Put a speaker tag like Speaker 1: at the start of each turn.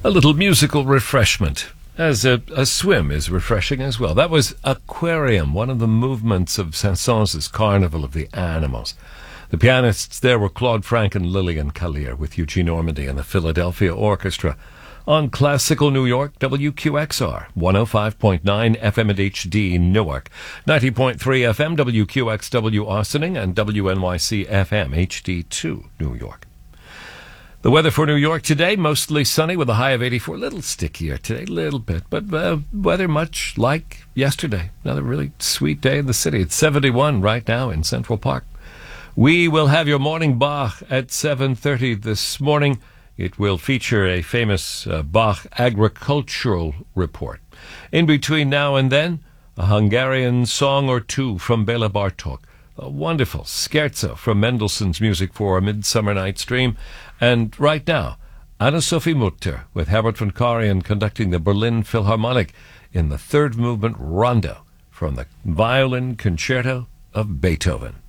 Speaker 1: A little musical refreshment, as a swim is refreshing as well. That was Aquarium, one of the movements of Saint-Saëns' Carnival of the Animals. The pianists there were Claude Frank and Lillian Callier, with Eugene Ormandy and the Philadelphia Orchestra. On Classical New York, WQXR, 105.9 FM at HD Newark, 90.3 FM WQXW Austining, and WNYC FM HD2 New York. The weather for New York today, mostly sunny with a high of 84. A little stickier today, a little bit, but weather much like yesterday. Another really sweet day in the city. It's 71 right now in Central Park. We will have your morning Bach at 7:30 this morning. It will feature a famous Bach agricultural report. In between now and then, a Hungarian song or two from Béla Bartók, a wonderful scherzo from Mendelssohn's Music for a Midsummer Night's Dream, and right now, Anna-Sophie Mutter with Herbert von Karajan conducting the Berlin Philharmonic in the third movement rondo from the Violin Concerto of Beethoven.